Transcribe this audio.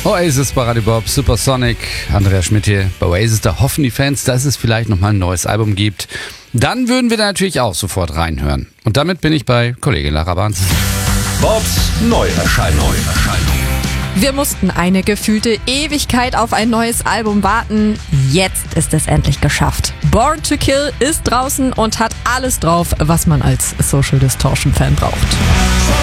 Oasis bei Radio Bob, Supersonic, Andreas Schmidt hier bei Oasis. Da hoffen die Fans, dass es vielleicht nochmal ein neues Album gibt. Dann würden wir da natürlich auch sofort reinhören. Und damit bin ich bei Kollegin Lara Barnes. Bobs Neuerscheinung. Wir mussten eine gefühlte Ewigkeit auf ein neues Album warten. Jetzt ist es endlich geschafft. Born to Kill ist draußen und hat alles drauf, was man als Social Distortion Fan braucht.